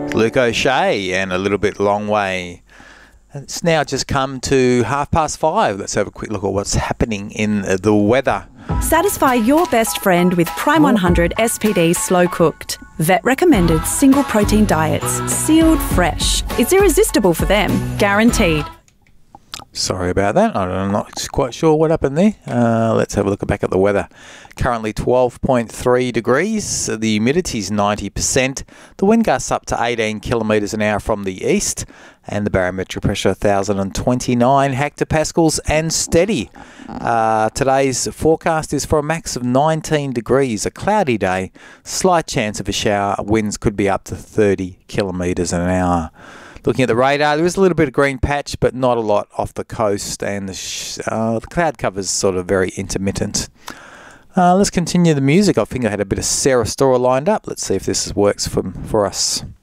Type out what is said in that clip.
Luke O'Shea and A Little Bit Long Way. It's now just come to 5:30. Let's have a quick look at what's happening in the weather. Satisfy your best friend with Prime 100 SPD Slow Cooked. Vet recommended single protein diets, sealed fresh. It's irresistible for them, guaranteed. Sorry about that. I'm not quite sure what happened there. Let's have a look back at the weather. Currently 12.3 degrees. The humidity is 90%. The wind gusts up to 18 kilometres an hour from the east. And the barometric pressure 1,029 hectopascals and steady. Today's forecast is for a max of 19 degrees. A cloudy day. Slight chance of a shower. Winds could be up to 30 kilometres an hour. Looking at the radar, there is a little bit of green patch, but not a lot off the coast, and the cloud cover is sort of very intermittent. Let's continue the music. I think I had a bit of Sarah Storer lined up. Let's see if this works for us.